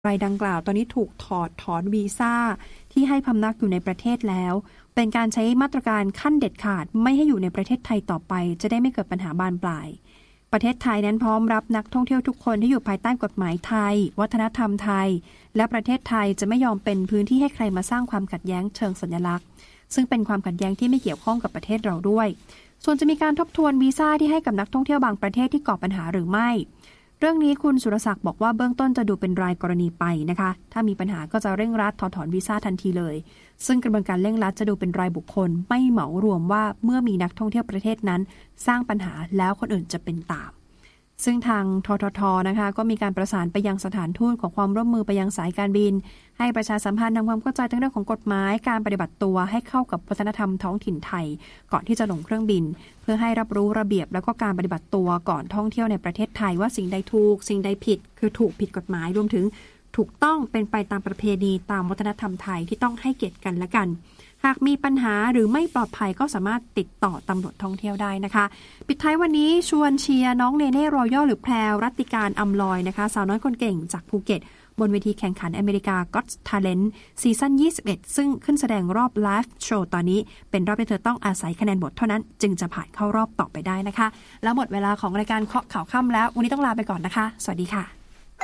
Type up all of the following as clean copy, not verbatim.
รายดังกล่าวตอนนี้ถูกถอนวีซ่าที่ให้พำนักอยู่ในประเทศแล้วเป็นการใช้มาตรการขั้นเด็ดขาดไม่ให้อยู่ในประเทศไทยต่อไปจะได้ไม่เกิดปัญหาบานปลายประเทศไทยนั้นพร้อมรับนักท่องเที่ยวทุกคนที่อยู่ภายใต้กฎหมายไทยวัฒนธรรมไทยและประเทศไทยจะไม่ยอมเป็นพื้นที่ให้ใครมาสร้างความขัดแย้งเชิงสัญลักษณ์ซึ่งเป็นความขัดแย้งที่ไม่เกี่ยวข้องกับประเทศเราด้วยส่วนจะมีการทบทวนวีซ่าที่ให้กับนักท่องเที่ยวบางประเทศที่ก่อปัญหาหรือไม่เรื่องนี้คุณสุรศักดิ์บอกว่าเบื้องต้นจะดูเป็นรายกรณีไปนะคะถ้ามีปัญหาก็จะเร่งรัดถอนวีซ่าทันทีเลยซึ่งกระบวนการเร่งรัดจะดูเป็นรายบุคคลไม่เหมารวมว่าเมื่อมีนักท่องเที่ยวประเทศนั้นสร้างปัญหาแล้วคนอื่นจะเป็นตามซึ่งทางททนะคะก็มีการประสานไปยังสถานทูตขอความร่วมมือไปยังสายการบินให้ประชาสัมพันธ์ทำความเข้าใจทั้งเรื่องของกฎหมายการปฏิบัติตัวให้เข้ากับวัฒนธรรมท้องถิ่นไทยก่อนที่จะลงเครื่องบินเพื่อให้รับรู้ระเบียบแล้วก็การปฏิบัติตัวก่อนท่องเที่ยวในประเทศไทยว่าสิ่งใดถูกสิ่งใดผิดคือถูกผิดกฎหมายรวมถึงถูกต้องเป็นไปตามประเพณีตามวัฒนธรรมไทยที่ต้องให้เกียรติกันและกันหากมีปัญหาหรือไม่ปลอดภัยก็สามารถติดต่อตำรวจท่องเที่ยวได้นะคะปิดท้ายวันนี้ชวนเชียร์น้องเนเน่รอยัลหรือแพรวรัตติการอำลอยนะคะสาวน้อยคนเก่งจากภูเก็ตบนเวทีแข่งขันอเมริกา Got Talent ซีซั่น 21 ซึ่งขึ้นแสดงรอบไลฟ์โชว์ตอนนี้เป็นรอบที่เธอต้องอาศัยคะแนนบทเท่านั้นจึงจะผ่านเข้ารอบต่อไปได้นะคะแล้วหมดเวลาของรายการเคาะข่าวค่ำแล้ววันนี้ต้องลาไปก่อนนะคะสวัสดีค่ะ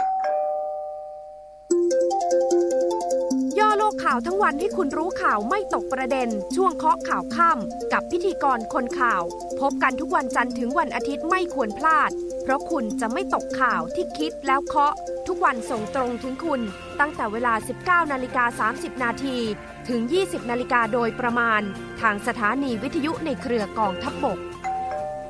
ย่อโลกข่าวทั้งวันให้คุณรู้ข่าวไม่ตกประเด็นช่วงเคาะข่าวค่ำกับพิธีกรคนข่าวพบกันทุกวันจันทร์ถึงวันอาทิตย์ไม่ควรพลาดเพราะคุณจะไม่ตกข่าวที่คิดแล้วเคาะทุกวันส่งตรงถึงคุณตั้งแต่เวลา 19:30 น.ถึง 20:00 น.โดยประมาณทางสถานีวิทยุในเครือกองทัพบก